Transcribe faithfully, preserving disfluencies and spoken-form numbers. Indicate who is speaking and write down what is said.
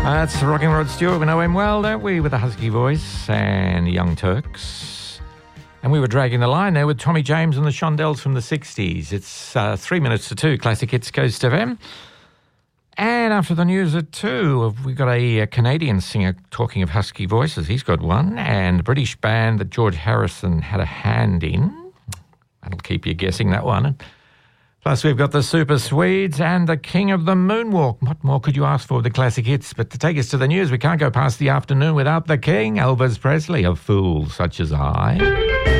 Speaker 1: That's Rocking Rod Stewart. We know him well, don't we, with a husky voice, and Young Turks. And we were dragging the line there with Tommy James and the Shondells from the sixties. It's uh, three minutes to two, Classic Hits Coast F M. And after the news at two, we've got a, a Canadian singer talking of husky voices. He's got one. And a British band that George Harrison had a hand in. That'll keep you guessing, that one. Plus, we've got the Super Swedes and the King of the Moonwalk. What more could you ask for with the classic hits? But to take us to the news, we can't go past the afternoon without the King, Elvis Presley, of Fools Such As I.